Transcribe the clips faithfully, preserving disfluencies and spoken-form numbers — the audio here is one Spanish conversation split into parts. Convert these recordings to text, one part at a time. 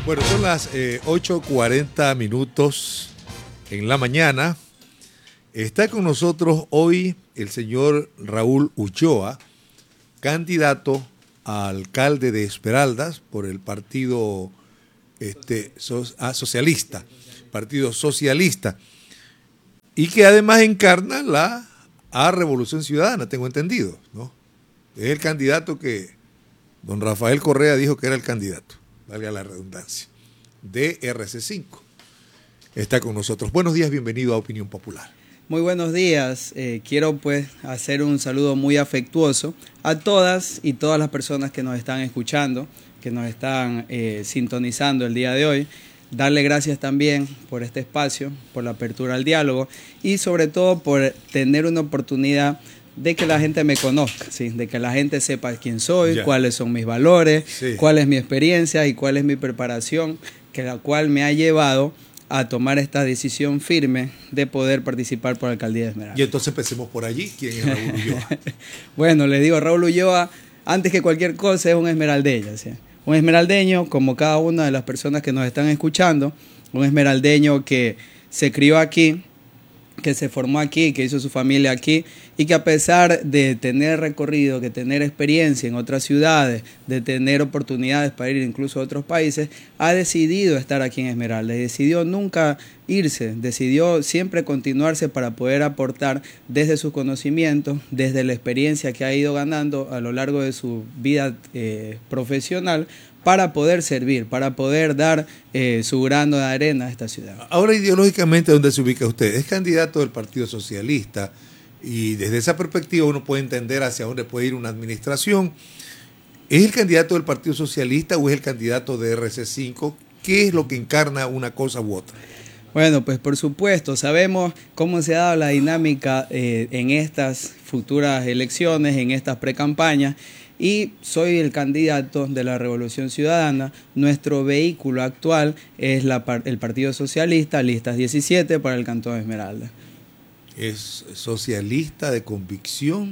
Bueno, son las eh, ocho cuarenta minutos en la mañana. Está con nosotros hoy el señor Raúl Ulloa, candidato a alcalde de Esmeraldas por el Partido este, so, ah, Socialista, Partido Socialista, y que además encarna la a Revolución Ciudadana, tengo entendido, ¿no? Es el candidato que don Rafael Correa dijo que era el candidato, valga la redundancia, de R C cinco. Está con nosotros. Buenos días, bienvenido a Opinión Popular. Muy buenos días. Eh, quiero pues hacer un saludo muy afectuoso a todas y todas las personas que nos están escuchando, que nos están eh, sintonizando el día de hoy. Darle gracias también por este espacio, por la apertura al diálogo y sobre todo por tener una oportunidad de que la gente me conozca, ¿sí? De que la gente sepa quién soy, ya. cuáles son mis valores, sí. cuál es mi experiencia y cuál es mi preparación, que la cual me ha llevado a tomar esta decisión firme de poder participar por la alcaldía de Esmeraldas. Y entonces empecemos por allí. ¿Quién es Raúl Ulloa? Bueno, le digo, Raúl Ulloa, antes que cualquier cosa, es un esmeraldeño, ¿sí? Un esmeraldeño, como cada una de las personas que nos están escuchando, un esmeraldeño que se crió aquí, que se formó aquí, que hizo su familia aquí y que a pesar de tener recorrido, de tener experiencia en otras ciudades, de tener oportunidades para ir incluso a otros países, ha decidido estar aquí en Esmeraldas, decidió nunca irse, decidió siempre continuarse para poder aportar desde sus conocimientos, desde la experiencia que ha ido ganando a lo largo de su vida eh, profesional, para poder servir, para poder dar eh, su grano de arena a esta ciudad. Ahora, ideológicamente, ¿dónde se ubica usted? Es candidato del Partido Socialista y desde esa perspectiva uno puede entender hacia dónde puede ir una administración. ¿Es el candidato del Partido Socialista o es el candidato de R C cinco? ¿Qué es lo que encarna una cosa u otra? Bueno, pues por supuesto, sabemos cómo se ha dado la dinámica eh, en estas futuras elecciones, en estas precampañas, y soy el candidato de la Revolución Ciudadana. Nuestro vehículo actual es la, el Partido Socialista, listas diecisiete para el Cantón de Esmeraldas. Es socialista de convicción,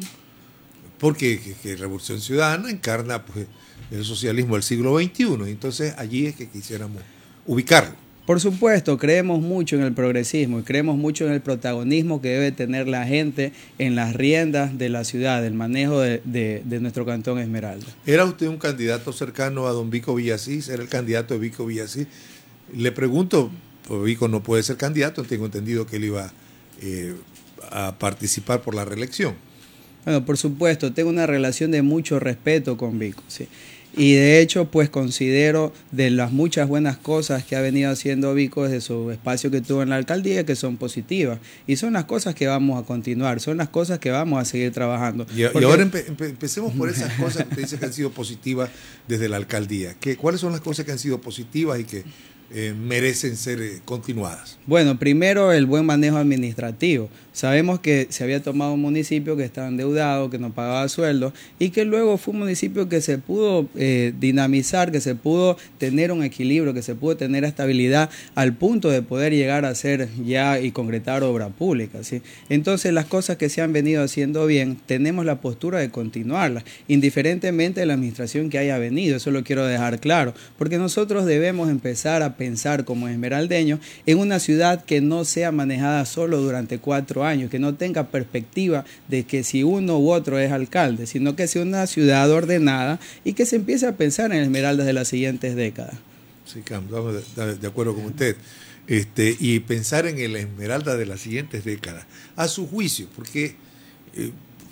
porque que, que Revolución Ciudadana encarna pues, el socialismo del siglo veintiuno, entonces allí es que quisiéramos ubicarlo. Por supuesto, creemos mucho en el progresismo y creemos mucho en el protagonismo que debe tener la gente en las riendas de la ciudad, del manejo de, de, de nuestro Cantón Esmeralda. ¿Era usted un candidato cercano a don Vico Villasís? ¿Era el candidato de Vico Villasís? Le pregunto, pues Vico no puede ser candidato, tengo entendido que él iba eh, a participar por la reelección. Bueno, por supuesto, tengo una relación de mucho respeto con Vico, sí. Y de hecho, pues considero de las muchas buenas cosas que ha venido haciendo Vico desde su espacio que tuvo en la alcaldía, que son positivas. Y son las cosas que vamos a continuar, son las cosas que vamos a seguir trabajando. Y, Porque... y ahora empe empe empecemos por esas cosas que usted dice que han sido positivas desde la alcaldía. ¿Qué, ¿Cuáles son las cosas que han sido positivas y que eh, merecen ser eh, continuadas? Bueno, primero el buen manejo administrativo. Sabemos que se había tomado un municipio que estaba endeudado, que no pagaba sueldos y que luego fue un municipio que se pudo eh, dinamizar, que se pudo tener un equilibrio, que se pudo tener estabilidad al punto de poder llegar a hacer ya y concretar obra pública, ¿sí? Entonces las cosas que se han venido haciendo bien, tenemos la postura de continuarlas, indiferentemente de la administración que haya venido, eso lo quiero dejar claro, porque nosotros debemos empezar a pensar como esmeraldeños en una ciudad que no sea manejada solo durante cuatro años, que no tenga perspectiva de que si uno u otro es alcalde, sino que sea una ciudad ordenada y que se empiece a pensar en Esmeraldas de las siguientes décadas. Sí, estamos de, de acuerdo con usted. Este, y pensar en el Esmeralda de las siguientes décadas, a su juicio, porque eh,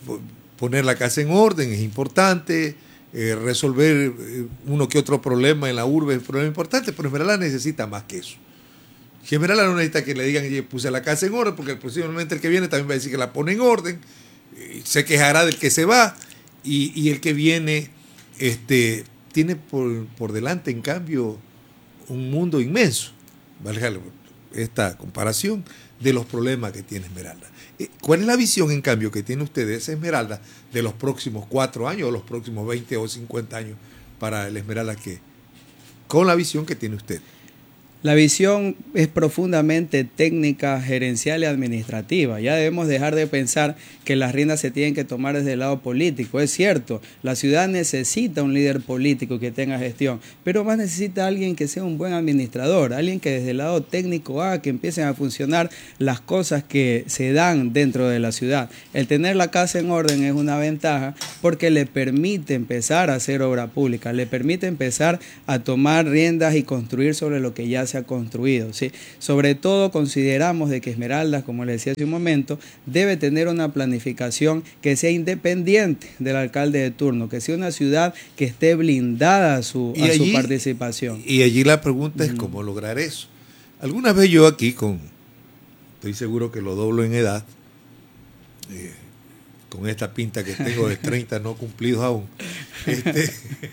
poner la casa en orden es importante, eh, resolver eh, uno que otro problema en la urbe es un problema importante, pero Esmeralda necesita más que eso. Si Esmeralda no necesita que le digan que puse la casa en orden, porque posiblemente el que viene también va a decir que la pone en orden, eh, se quejará del que se va, y, y el que viene este, tiene por, por delante, en cambio, un mundo inmenso, valga esta comparación, de los problemas que tiene Esmeralda. ¿Cuál es la visión, en cambio, que tiene usted de esa Esmeralda de los próximos cuatro años o los próximos veinte o cincuenta años para el Esmeralda que, con la visión que tiene usted? La visión es profundamente técnica, gerencial y administrativa. Ya debemos dejar de pensar que las riendas se tienen que tomar desde el lado político. Es cierto, la ciudad necesita un líder político que tenga gestión, pero más necesita alguien que sea un buen administrador, alguien que desde el lado técnico haga que empiecen a funcionar las cosas que se dan dentro de la ciudad. El tener la casa en orden es una ventaja porque le permite empezar a hacer obra pública, le permite empezar a tomar riendas y construir sobre lo que ya se ha construido, ¿sí? Sobre todo consideramos de que Esmeraldas, como les decía hace un momento, debe tener una planificación que sea independiente del alcalde de turno, que sea una ciudad que esté blindada a su, a allí, su participación. Y allí la pregunta es mm. cómo lograr eso. Alguna vez yo aquí, con, estoy seguro que lo doblo en edad, eh, con esta pinta que tengo de treinta no cumplidos aún, este,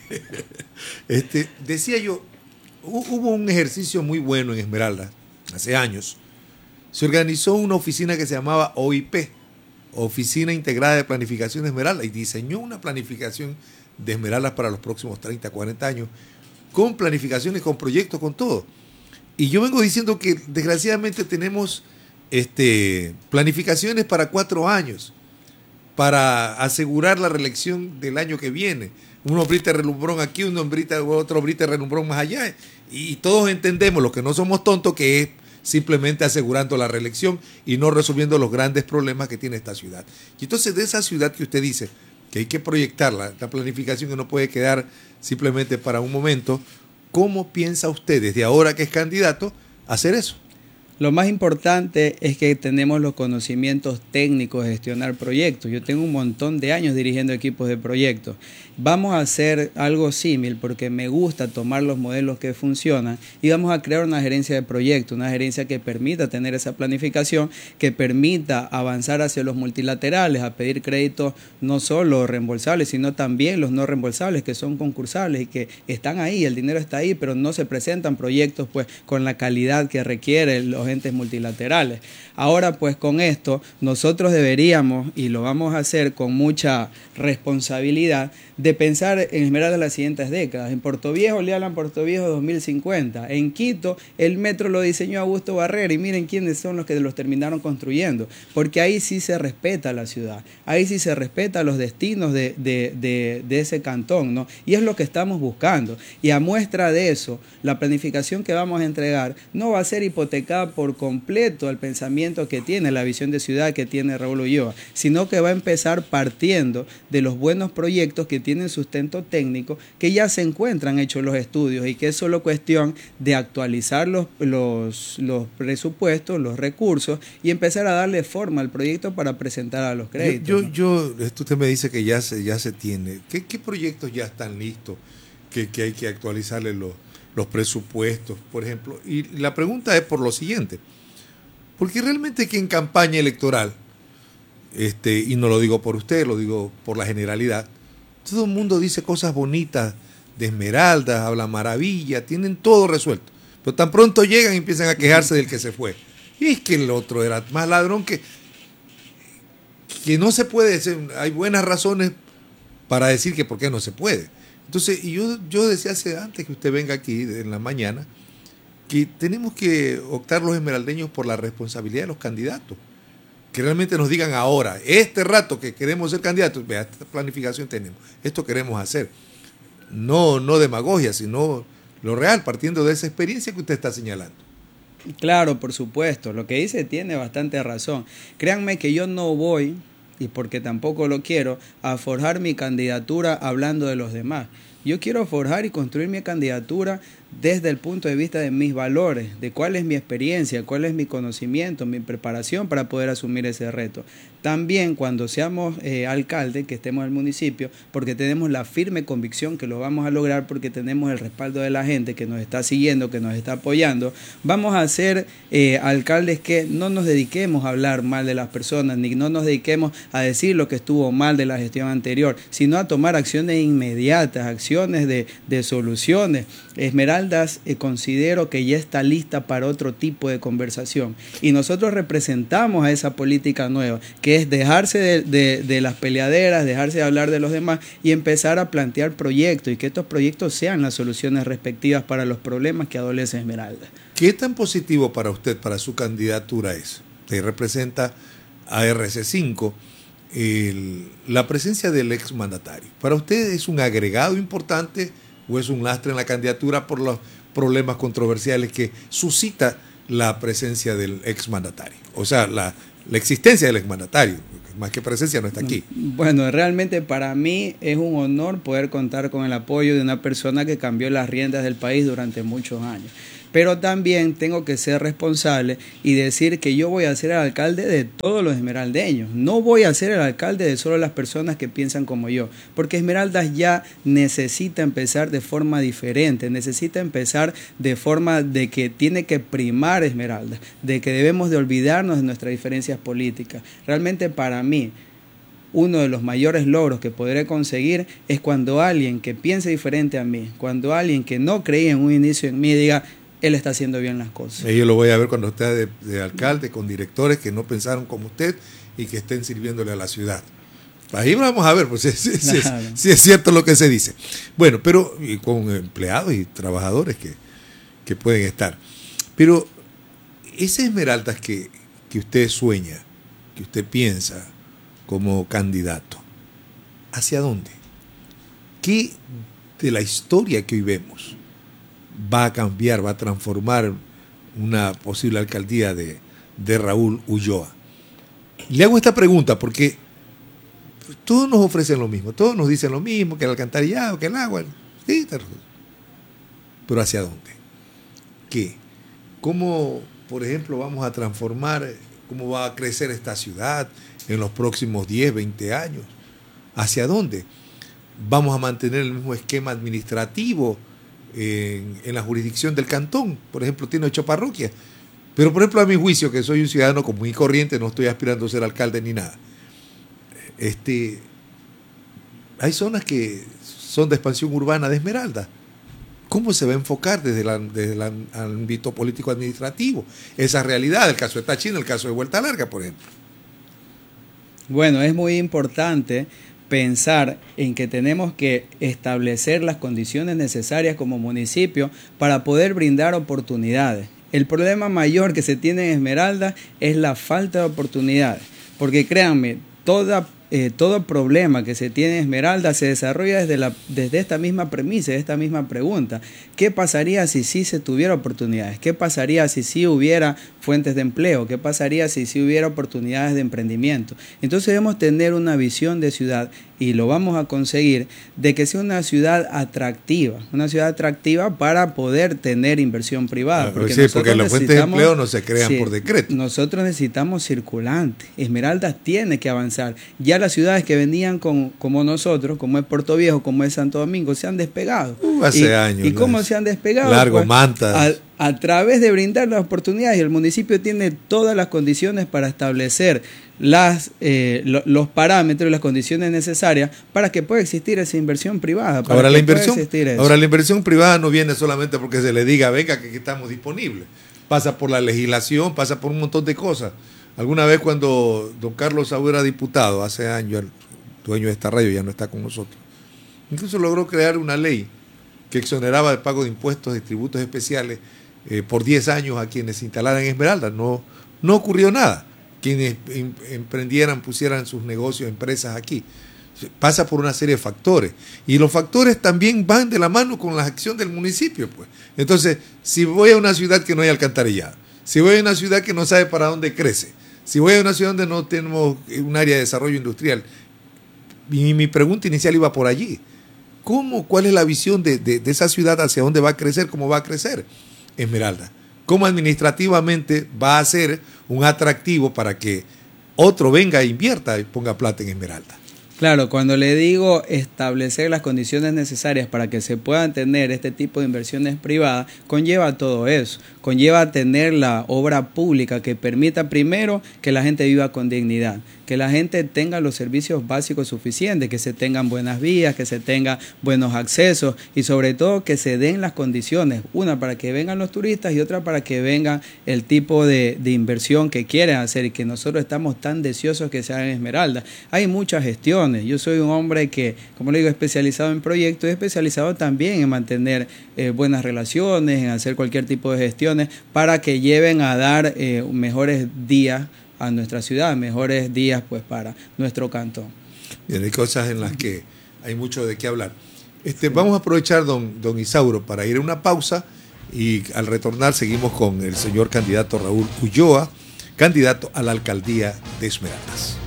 este, decía yo, hubo un ejercicio muy bueno en Esmeralda, hace años. Se organizó una oficina que se llamaba O I P, Oficina Integrada de Planificación de Esmeralda, y diseñó una planificación de Esmeraldas para los próximos treinta, cuarenta años, con planificaciones, con proyectos, con todo. Y yo vengo diciendo que desgraciadamente tenemos este, planificaciones para cuatro años, para asegurar la reelección del año que viene. Un hombrita relumbrón aquí, un hombrita, otro hombrita relumbrón más allá. Y todos entendemos, los que no somos tontos, que es simplemente asegurando la reelección y no resolviendo los grandes problemas que tiene esta ciudad. Y entonces de esa ciudad que usted dice que hay que proyectarla, la planificación que no puede quedar simplemente para un momento, ¿cómo piensa usted desde ahora que es candidato hacer eso? Lo más importante es que tenemos los conocimientos técnicos de gestionar proyectos. Yo tengo un montón de años dirigiendo equipos de proyectos. Vamos a hacer algo similar porque me gusta tomar los modelos que funcionan y vamos a crear una gerencia de proyectos, una gerencia que permita tener esa planificación, que permita avanzar hacia los multilaterales, a pedir créditos no solo reembolsables, sino también los no reembolsables, que son concursables y que están ahí, el dinero está ahí, pero no se presentan proyectos pues con la calidad que requieren los entes multilaterales. Ahora pues con esto nosotros deberíamos, y lo vamos a hacer con mucha responsabilidad, de pensar en Esmeralda las siguientes décadas. En Puerto Viejo le hablan Puerto Viejo dos mil cincuenta. En Quito el metro lo diseñó Augusto Barrera y miren quiénes son los que los terminaron construyendo. Porque ahí sí se respeta la ciudad. Ahí sí se respeta los destinos de, de, de, de ese cantón, ¿no? Y es lo que estamos buscando. Y a muestra de eso, la planificación que vamos a entregar no va a ser hipotecada por completo al pensamiento que tiene, la visión de ciudad que tiene Raúl Ulloa, sino que va a empezar partiendo de los buenos proyectos que tienen sustento técnico, que ya se encuentran hechos los estudios y que es solo cuestión de actualizar los, los, los presupuestos, los recursos y empezar a darle forma al proyecto para presentar a los créditos. Yo, ¿no? yo, yo usted me dice que ya se, ya se tiene. ¿Qué, qué proyectos ya están listos que, que hay que actualizarle los, los presupuestos, por ejemplo? Y la pregunta es por lo siguiente, porque realmente que en campaña electoral, este, y no lo digo por usted, lo digo por la generalidad, todo el mundo dice cosas bonitas de Esmeraldas, habla maravilla, tienen todo resuelto. Pero tan pronto llegan y empiezan a quejarse del que se fue. Y es que el otro era más ladrón que, que no se puede. Hay buenas razones para decir que por qué no se puede. Entonces, y yo, yo decía hace, antes que usted venga aquí en la mañana, que tenemos que optar los esmeraldeños por la responsabilidad de los candidatos. Que realmente nos digan ahora, este rato que queremos ser candidatos, vea, esta planificación tenemos, esto queremos hacer. No, no demagogia, sino lo real, partiendo de esa experiencia que usted está señalando. Claro, por supuesto, lo que dice tiene bastante razón. Créanme que yo no voy, y porque tampoco lo quiero, a forjar mi candidatura hablando de los demás. Yo quiero forjar y construir mi candidatura desde el punto de vista de mis valores, de cuál es mi experiencia, cuál es mi conocimiento, mi preparación para poder asumir ese reto. También cuando seamos eh, alcalde, que estemos en el municipio, porque tenemos la firme convicción que lo vamos a lograr, porque tenemos el respaldo de la gente que nos está siguiendo, que nos está apoyando, vamos a ser eh, alcaldes que no nos dediquemos a hablar mal de las personas, ni no nos dediquemos a decir lo que estuvo mal de la gestión anterior, sino a tomar acciones inmediatas, acciones proposiciones de, de soluciones. Esmeraldas eh, considero que ya está lista para otro tipo de conversación y nosotros representamos a esa política nueva, que es dejarse de, de, de las peleaderas, dejarse de hablar de los demás y empezar a plantear proyectos y que estos proyectos sean las soluciones respectivas para los problemas que adolece Esmeralda. ¿Qué tan positivo para usted, para su candidatura es? Usted representa a R C cinco, el, la presencia del exmandatario. ¿Para usted es un agregado importante o es un lastre en la candidatura por los problemas controversiales que suscita la presencia del exmandatario? O sea, la, la existencia del exmandatario, más que presencia, no está aquí. Bueno, realmente para mí es un honor poder contar con el apoyo de una persona que cambió las riendas del país durante muchos años. Pero también tengo que ser responsable y decir que yo voy a ser el alcalde de todos los esmeraldeños. No voy a ser el alcalde de solo las personas que piensan como yo, porque Esmeraldas ya necesita empezar de forma diferente, necesita empezar de forma de que tiene que primar Esmeraldas, de que debemos de olvidarnos de nuestras diferencias políticas. Realmente para mí, uno de los mayores logros que podré conseguir es cuando alguien que piense diferente a mí, cuando alguien que no creía en un inicio en mí diga, él está haciendo bien las cosas. Yo lo voy a ver cuando esté de, de alcalde, con directores que no pensaron como usted y que estén sirviéndole a la ciudad. Ahí vamos a ver, pues si, si, si, claro. si, si es cierto lo que se dice. Bueno, pero y con empleados y trabajadores que, que pueden estar. Pero ese Esmeraldas que, que usted sueña, que usted piensa como candidato, ¿hacia dónde? ¿Qué de la historia que hoy vemos va a cambiar, va a transformar una posible alcaldía de, de Raúl Ulloa? Le hago esta pregunta porque todos nos ofrecen lo mismo, todos nos dicen lo mismo, que el alcantarillado, que el agua, sí, pero ¿hacia dónde? ¿Qué? ¿Cómo, por ejemplo, vamos a transformar, cómo va a crecer esta ciudad en los próximos diez, veinte años? ¿Hacia dónde? ¿Vamos a mantener el mismo esquema administrativo En, en la jurisdicción del cantón? Por ejemplo, tiene ocho parroquias, pero por ejemplo, a mi juicio, que soy un ciudadano común y corriente, no estoy aspirando a ser alcalde ni nada, este, hay zonas que son de expansión urbana de Esmeralda. ¿Cómo se va a enfocar desde, la, desde el ámbito político administrativo esa realidad? El caso de Táchira, el caso de Vuelta Larga, por ejemplo. Bueno, es muy importante pensar en que tenemos que establecer las condiciones necesarias como municipio para poder brindar oportunidades. El problema mayor que se tiene en Esmeralda es la falta de oportunidades, porque créanme, toda, eh, todo problema que se tiene en Esmeralda se desarrolla desde, la, desde esta misma premisa, esta misma pregunta. ¿Qué pasaría si sí se tuviera oportunidades? ¿Qué pasaría si sí hubiera fuentes de empleo? ¿Qué pasaría si sí hubiera oportunidades de emprendimiento? Entonces debemos tener una visión de ciudad y lo vamos a conseguir de que sea una ciudad atractiva, una ciudad atractiva para poder tener inversión privada. Porque sí, porque las fuentes de empleo no se crean sí, por decreto. Nosotros necesitamos circulante. Esmeraldas tiene que avanzar. Ya las ciudades que venían con, como nosotros, como es Puerto Viejo, como es Santo Domingo, se han despegado. Uh, hace y, años. ¿Y cómo se han despegado? Largo, pues, Mantas. A, a través de brindar las oportunidades, y el municipio tiene todas las condiciones para establecer las, eh, lo, los parámetros y las condiciones necesarias para que pueda existir esa inversión privada. Para ahora, que la inversión, pueda ahora la inversión privada no viene solamente porque se le diga, venga, que, que estamos disponibles. Pasa por la legislación, pasa por un montón de cosas. Alguna vez cuando don Carlos Saúl era diputado, hace años, el dueño de esta radio ya no está con nosotros, incluso logró crear una ley que exoneraba de pago de impuestos y tributos especiales eh, por diez años a quienes se instalaran en Esmeralda. No, no ocurrió nada. Quienes em, emprendieran, pusieran sus negocios, empresas aquí. Pasa por una serie de factores. Y los factores también van de la mano con la acción del municipio, pues. Entonces, si voy a una ciudad que no hay alcantarillado, si voy a una ciudad que no sabe para dónde crece, si voy a una ciudad donde no tenemos un área de desarrollo industrial, y mi pregunta inicial iba por allí. ¿Cómo, cuál es la visión de, de, de esa ciudad hacia dónde va a crecer, cómo va a crecer Esmeralda? ¿Cómo administrativamente va a ser un atractivo para que otro venga e invierta y ponga plata en Esmeralda? Claro, cuando le digo establecer las condiciones necesarias para que se puedan tener este tipo de inversiones privadas, conlleva todo eso, conlleva tener la obra pública que permita primero que la gente viva con dignidad, que la gente tenga los servicios básicos suficientes, que se tengan buenas vías, que se tengan buenos accesos y sobre todo que se den las condiciones, una para que vengan los turistas y otra para que vengan el tipo de, de inversión que quieren hacer y que nosotros estamos tan deseosos que se haga en Esmeralda. Hay muchas gestiones, yo soy un hombre que, como le digo, especializado en proyectos y especializado también en mantener eh, buenas relaciones, en hacer cualquier tipo de gestiones para que lleven a dar eh, mejores días a nuestra ciudad, mejores días pues para nuestro cantón. Bien, hay cosas en las que hay mucho de qué hablar. Este, sí. Vamos a aprovechar, don, don Isauro, para ir a una pausa y al retornar seguimos con el señor candidato Raúl Ulloa, candidato a la alcaldía de Esmeraldas.